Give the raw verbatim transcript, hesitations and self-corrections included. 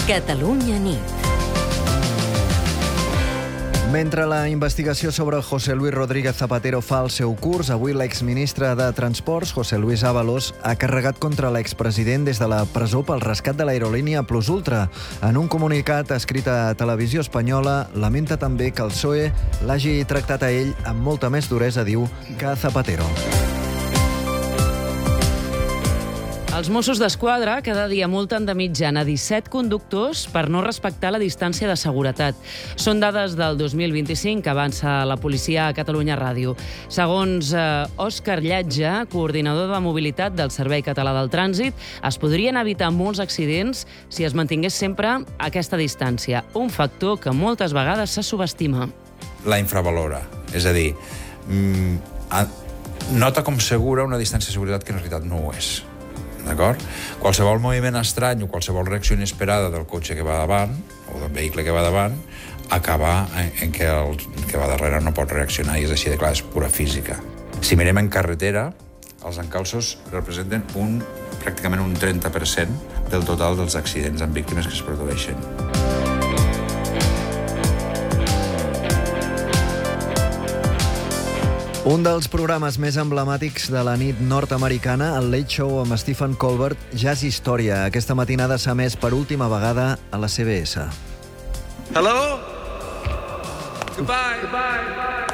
Catalunya nit. Mentre la investigació sobre José Luis Rodríguez Zapatero fa el seu curs, avui l'exministre de Transports, José Luis Ábalos, ha carregat contra l'expresident des de la presó pel rescat de l'aerolínia Plus Ultra. En un comunicat escrit a Televisió Espanyola, lamenta també que el P S O E l'hagi tractat a ell amb molta més duresa, diu, que a Zapatero. Els Mossos d'Esquadra cada dia multen de mitjana disset conductors per no respectar la distància de seguretat. Són dades del dos mil vint-i-cinc que avança la policia a Catalunya Ràdio. Segons eh, Òscar Llatge, coordinador de mobilitat del Servei Català del Trànsit, es podrien evitar molts accidents si es mantingués sempre aquesta distància, un factor que moltes vegades se subestima. La infravalora, és a dir, mmm, nota com segura una distància de seguretat que en realitat no ho és. D'acord? Qualsevol moviment estrany o qualsevol reacció inesperada del cotxe que va davant o del vehicle que va davant acaba en, en què el que va darrere no pot reaccionar i és així de clar, és pura física. Si mirem en carretera, els encalços representen un, pràcticament un trenta per cent del total dels accidents amb víctimes que es produeixen. Un dels programes més emblemàtics de la nit nord-americana, el Late Show amb Stephen Colbert, ja és història. Aquesta matinada s'ha emès per última vegada a la C B S. Hello? Goodbye. Goodbye.